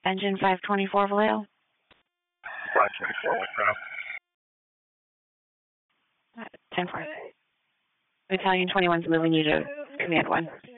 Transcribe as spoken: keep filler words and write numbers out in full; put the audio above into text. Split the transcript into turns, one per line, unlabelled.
Engine five twenty-four, Vallejo.
five twenty-four, what's up?
ten four. Battalion twenty-one's moving you to Command one.